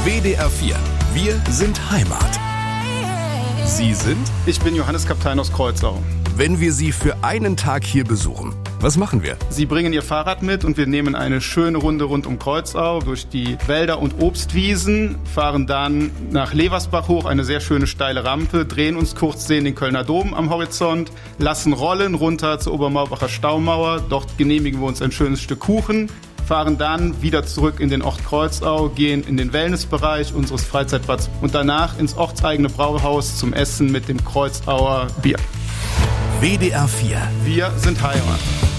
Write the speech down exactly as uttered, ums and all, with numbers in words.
W D R vier. Wir sind Heimat. Sie sind? Ich bin Johannes Kaptein aus Kreuzau. Wenn wir Sie für einen Tag hier besuchen, was machen wir? Sie bringen Ihr Fahrrad mit und wir nehmen eine schöne Runde rund um Kreuzau durch die Wälder und Obstwiesen, fahren dann nach Leversbach hoch, eine sehr schöne steile Rampe, drehen uns kurz, sehen den Kölner Dom am Horizont, lassen rollen runter zur Obermaubacher Staumauer, dort genehmigen wir uns ein schönes Stück Kuchen, fahren dann wieder zurück in den Ort Kreuzau, gehen in den Wellnessbereich unseres Freizeitbads und danach ins ortseigene Brauhaus zum Essen mit dem Kreuzauer Bier. W D R vier. Wir sind Heimat.